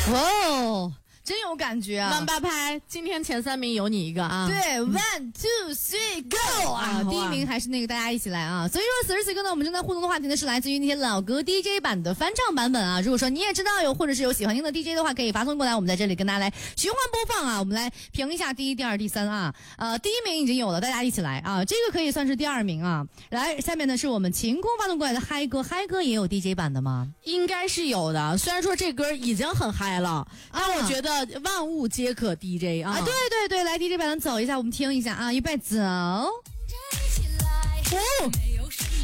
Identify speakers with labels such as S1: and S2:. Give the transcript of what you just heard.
S1: 哦，真有感觉啊！
S2: 万八拍，今天前3名有你一个啊！
S1: 对，1 2 3 go 啊！第一名还是那个大家一起来啊！所以说，此时此刻呢，我们正在互动的话题呢是来自于那些老歌 DJ 版的翻唱版本啊。如果说你也知道有或者是有喜欢听的 DJ 的话，可以发送过来，我们在这里跟大家来循环播放啊。我们来评一下第一、第二、第三啊。第一名已经有了，大家一起来啊！这个可以算是第2名啊。来，下面呢是我们晴空发送过来的嗨歌，嗨歌也有 DJ 版的吗？
S2: 应该是有的。虽然说这歌已经很嗨了，但我觉得万物皆可 DJ 啊！
S1: 对对对，来 DJ 版的走一下，我们听一下啊，预备走。哦